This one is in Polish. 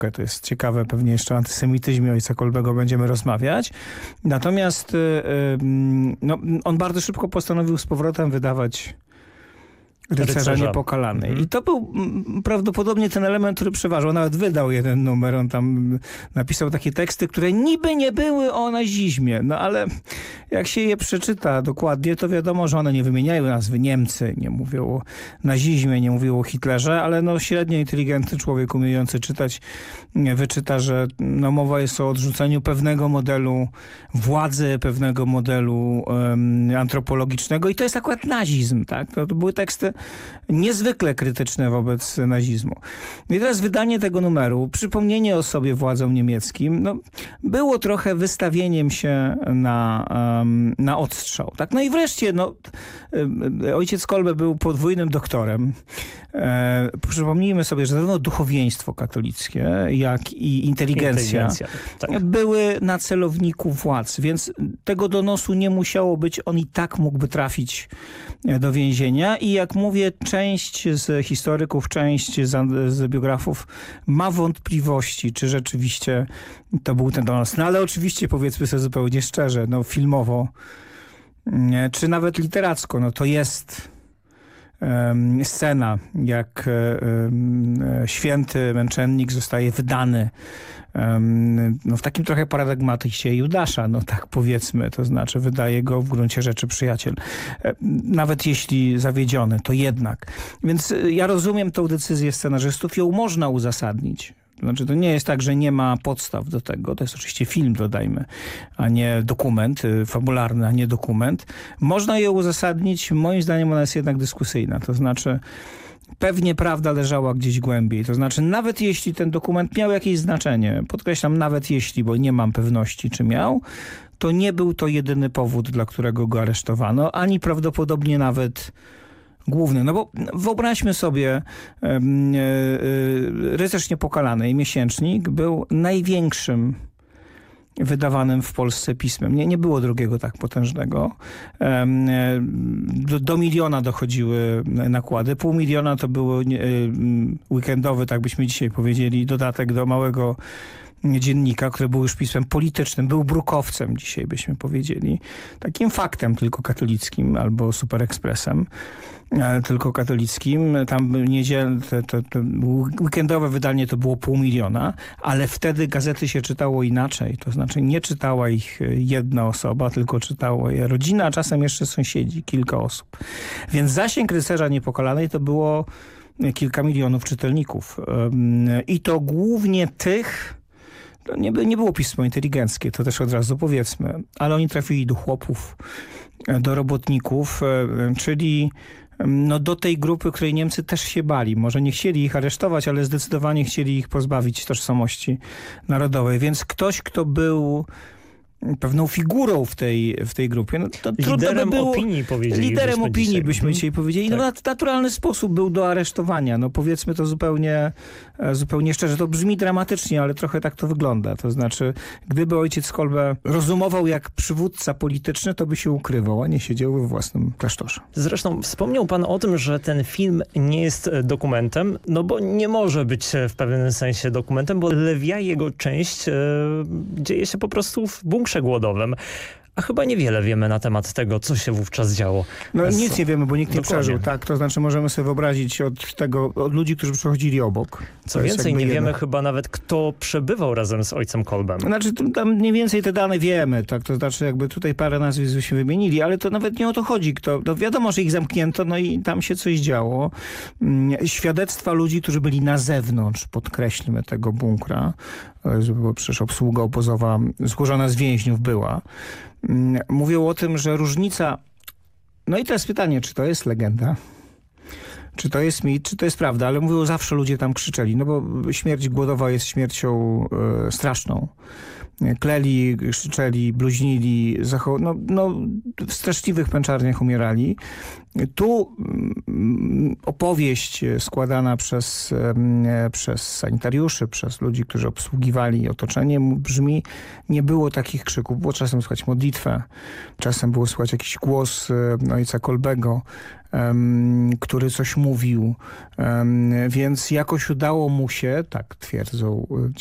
To jest ciekawe, pewnie jeszcze o antysemityzmie ojca Kolbego będziemy rozmawiać. Natomiast no, on bardzo szybko postanowił z powrotem wydawać Rycerza Niepokalanej. I to był prawdopodobnie ten element, który przeważał. Nawet wydał jeden numer. On tam napisał takie teksty, które niby nie były o nazizmie. No ale jak się je przeczyta dokładnie, to wiadomo, że one nie wymieniają nazwy Niemcy, nie mówią o nazizmie, nie mówią o Hitlerze, ale no średnio inteligentny człowiek umiejący czytać wyczyta, że no, mowa jest o odrzuceniu pewnego modelu władzy, pewnego modelu antropologicznego i to jest akurat nazizm. Tak? To były teksty niezwykle krytyczne wobec nazizmu. I teraz wydanie tego numeru, przypomnienie o sobie władzom niemieckim, no, było trochę wystawieniem się na odstrzał. Tak? No i wreszcie no, ojciec Kolbe był podwójnym doktorem. Przypomnijmy sobie, że zarówno duchowieństwo katolickie, jak i inteligencja tak, były na celowniku władz, więc tego donosu nie musiało być. On i tak mógłby trafić do więzienia i jak mówię, część z historyków, część z biografów ma wątpliwości, czy rzeczywiście to był ten donos. No ale oczywiście powiedzmy sobie zupełnie szczerze, no filmowo, czy nawet literacko, no to jest scena, jak święty męczennik zostaje wydany no w takim trochę paradygmatycie Judasza, no tak powiedzmy, to znaczy wydaje go w gruncie rzeczy przyjaciel. Nawet jeśli zawiedziony, to jednak. Więc ja rozumiem tą decyzję scenarzystów, ją można uzasadnić. Znaczy to nie jest tak, że nie ma podstaw do tego. To jest oczywiście film, dodajmy, a nie dokument, fabularny, a nie dokument. Można ją uzasadnić, moim zdaniem ona jest jednak dyskusyjna. To znaczy pewnie prawda leżała gdzieś głębiej. To znaczy nawet jeśli ten dokument miał jakieś znaczenie, podkreślam nawet jeśli, bo nie mam pewności czy miał, to nie był to jedyny powód, dla którego go aresztowano, ani prawdopodobnie nawet główny. No bo wyobraźmy sobie, Rycerz Niepokalany i Miesięcznik był największym wydawanym w Polsce pismem. Nie było drugiego tak potężnego. Do 1 miliona dochodziły nakłady. 500 000 to było weekendowy, tak byśmy dzisiaj powiedzieli, dodatek do małego dziennika, który był już pismem politycznym, był brukowcem, dzisiaj byśmy powiedzieli. Takim faktem tylko katolickim albo Superekspresem tylko katolickim. Tam to weekendowe wydanie to było 500 000, ale wtedy gazety się czytało inaczej. To znaczy nie czytała ich jedna osoba, tylko czytała je rodzina, a czasem jeszcze sąsiedzi, kilka osób. Więc zasięg Rycerza Niepokalanej to było kilka milionów czytelników. I to głównie tych. To nie było pismo inteligenckie, to też od razu powiedzmy, ale oni trafili do chłopów, do robotników, czyli no, do tej grupy, której Niemcy też się bali. Może nie chcieli ich aresztować, ale zdecydowanie chcieli ich pozbawić tożsamości narodowej. Więc ktoś, kto był pewną figurą w tej grupie. No, to liderem by było, opinii powiedzieli. Liderem opinii byśmy dzisiaj powiedzieli. Tak. No, w naturalny sposób był do aresztowania. No, powiedzmy to zupełnie szczerze. To brzmi dramatycznie, ale trochę tak to wygląda. To znaczy, gdyby ojciec Kolbe rozumował jak przywódca polityczny, to by się ukrywał, a nie siedział we własnym klasztorze. Zresztą wspomniał pan o tym, że ten film nie jest dokumentem, no bo nie może być w pewnym sensie dokumentem, bo lwia jego część dzieje się po prostu w bunkrze głodowym. A chyba niewiele wiemy na temat tego, co się wówczas działo. No nic nie wiemy, bo nikt nie przeżył. Tak? To znaczy możemy sobie wyobrazić od ludzi, którzy przechodzili obok. Co więcej, nie wiemy chyba nawet, kto przebywał razem z ojcem Kolbem. Znaczy tam mniej więcej te dane wiemy. Tak? To znaczy jakby tutaj parę nazwisk się wymienili, ale to nawet nie o to chodzi. No wiadomo, że ich zamknięto, no i tam się coś działo. Świadectwa ludzi, którzy byli na zewnątrz, podkreślmy, tego bunkra, bo przecież obsługa obozowa złożona z więźniów była. Mówią o tym, że różnica... No i teraz pytanie, czy to jest legenda? Czy to jest mit? Czy to jest prawda? Ale mówią, zawsze ludzie tam krzyczeli. No bo śmierć głodowa jest śmiercią straszną. kleli, krzyczeli, bluźnili, w straszliwych męczarniach umierali. Tu opowieść składana przez sanitariuszy, przez ludzi, którzy obsługiwali otoczenie, brzmi: nie było takich krzyków. Było czasem słychać modlitwę, czasem było słychać jakiś głos ojca Kolbego, który coś mówił, więc jakoś udało mu się, tak twierdzą